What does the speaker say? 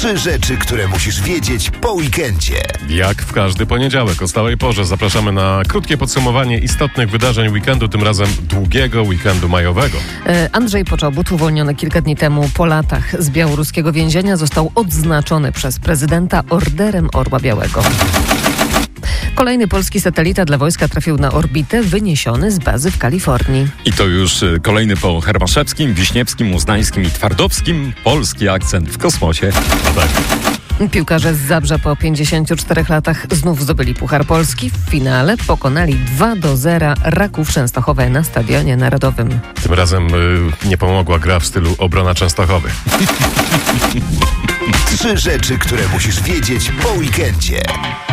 Trzy rzeczy, które musisz wiedzieć po weekendzie. Jak w każdy poniedziałek o stałej porze zapraszamy na krótkie podsumowanie istotnych wydarzeń weekendu, tym razem długiego weekendu majowego. Andrzej Poczobut, uwolniony kilka dni temu po latach z białoruskiego więzienia, został odznaczony przez prezydenta Orderem Orła Białego. Kolejny polski satelita dla wojska trafił na orbitę, wyniesiony z bazy w Kalifornii. I to już kolejny po Hermaszewskim, Wiśniewskim, Uznańskim i Twardowskim polski akcent w kosmosie. Piłkarze z Zabrza po 54 latach znów zdobyli Puchar Polski. W finale pokonali 2-0 Raków Częstochowe na Stadionie Narodowym. Tym razem nie pomogła gra w stylu obrona Częstochowy. Trzy rzeczy, które musisz wiedzieć po weekendzie.